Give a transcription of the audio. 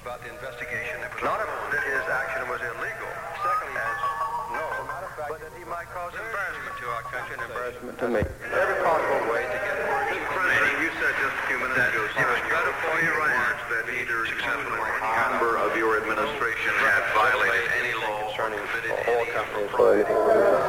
about the investigation. Not that his action was illegal. Secondly, but that he might cause embarrassment to our country and embarrassment to me. Every possible way to get it. Mr. President, you said just a few minutes ago, before your remarks, that neither you nor any member of your administration had violated any law concerning all company employees.